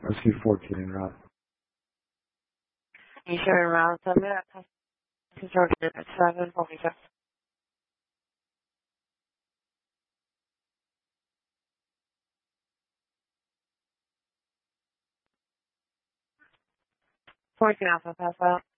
Rescue 14 en route. You sure en route, passenger at 746. Alpha, pass out.